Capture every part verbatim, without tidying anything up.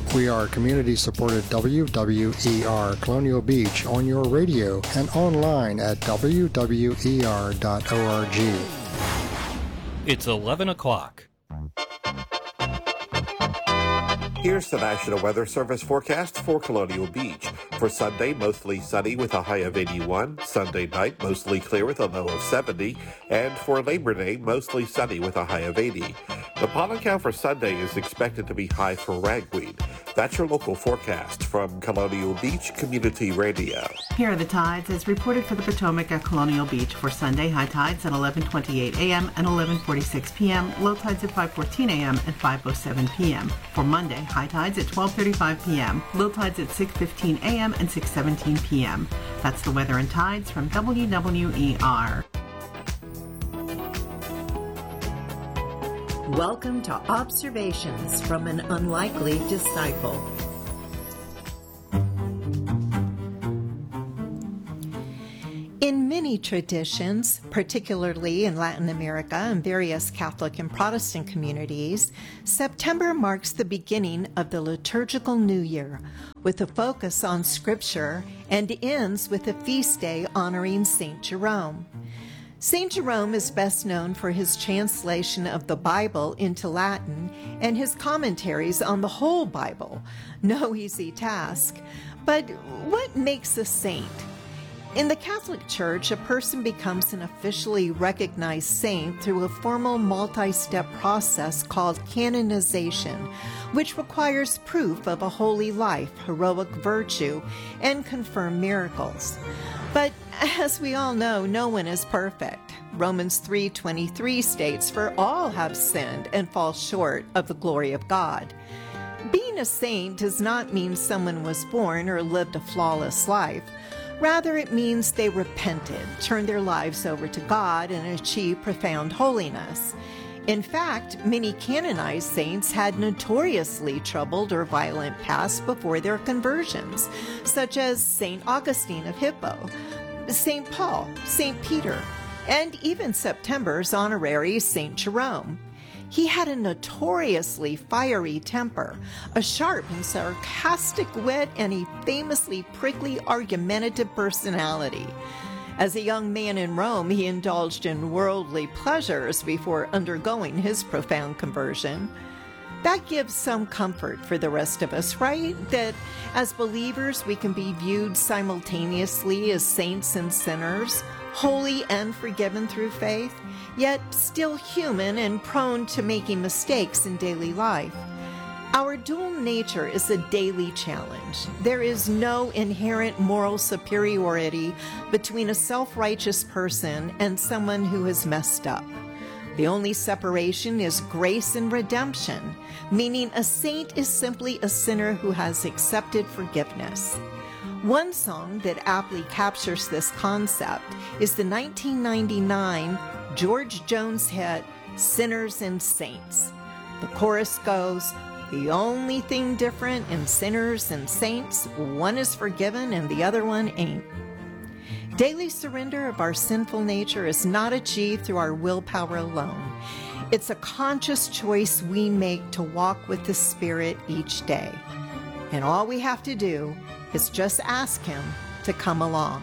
We are community-supported W W E R Colonial Beach on your radio and online at w w e r dot org. It's eleven o'clock. Here's the National Weather Service forecast for Colonial Beach. For Sunday, mostly sunny with a high of eighty-one. Sunday night, mostly clear with a low of seventy. And for Labor Day, mostly sunny with a high of eighty. The pollen count for Sunday is expected to be high for ragweed. That's your local forecast from Colonial Beach Community Radio. Here are the tides as reported for the Potomac at Colonial Beach. For Sunday, high tides at eleven twenty-eight a.m. and eleven forty-six p.m. Low tides at five fourteen a.m. and five oh seven p.m. For Monday, high tides at twelve thirty-five p.m. Low tides at six fifteen a.m. and six seventeen p.m. That's the weather and tides from W W E R. Welcome to Observations from an Unlikely Disciple. In many traditions, particularly in Latin America and various Catholic and Protestant communities, September marks the beginning of the liturgical new year, with a focus on Scripture, and ends with a feast day honoring Saint Jerome. Saint Jerome is best known for his translation of the Bible into Latin and his commentaries on the whole Bible. No easy task. But what makes a saint? In the Catholic Church, a person becomes an officially recognized saint through a formal multi-step process called canonization, which requires proof of a holy life, heroic virtue, and confirmed miracles. But as we all know, no one is perfect. Romans three twenty-three states, "For all have sinned and fall short of the glory of God." Being a saint does not mean someone was born or lived a flawless life. Rather, it means they repented, turned their lives over to God, and achieved profound holiness. In fact, many canonized saints had notoriously troubled or violent past before their conversions, such as Saint Augustine of Hippo, Saint Paul, Saint Peter, and even September's honorary Saint Jerome. He had a notoriously fiery temper, a sharp and sarcastic wit, and a famously prickly, argumentative personality. As a young man in Rome, he indulged in worldly pleasures before undergoing his profound conversion. That gives some comfort for the rest of us, right? That as believers, we can be viewed simultaneously as saints and sinners, holy and forgiven through faith, yet still human and prone to making mistakes in daily life. Our dual nature is a daily challenge. There is no inherent moral superiority between a self-righteous person and someone who has messed up. The only separation is grace and redemption, meaning a saint is simply a sinner who has accepted forgiveness. One song that aptly captures this concept is the nineteen ninety-nine George Jones hit, "Sinners and Saints." The chorus goes, "The only thing different in sinners and saints, one is forgiven and the other one ain't." Daily surrender of our sinful nature is not achieved through our willpower alone. It's a conscious choice we make to walk with the Spirit each day. And all we have to do is just ask Him to come along.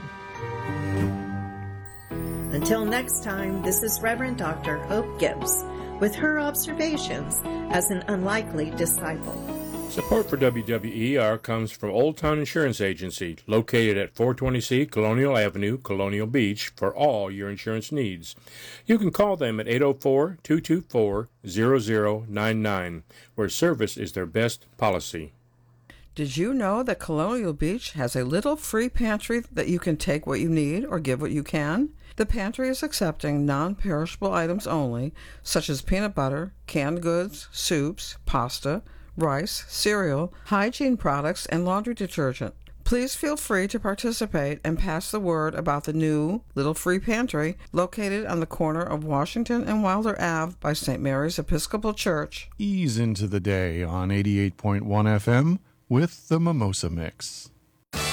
Until next time, this is Reverend Doctor Hope Gibbs with her observations as an unlikely disciple. Support for W W E R comes from Old Town Insurance Agency, located at four twenty C Colonial Avenue, Colonial Beach, for all your insurance needs. You can call them at eight oh four, two two four, zero zero nine nine, where service is their best policy. Did you know that Colonial Beach has a little free pantry that you can take what you need or give what you can? The pantry is accepting non-perishable items only, such as peanut butter, canned goods, soups, pasta, rice, cereal, hygiene products, and laundry detergent. Please feel free to participate and pass the word about the new Little Free Pantry located on the corner of Washington and Wilder Avenue by Saint Mary's Episcopal Church. Ease into the day on eighty-eight point one F M with the Mimosa Mix.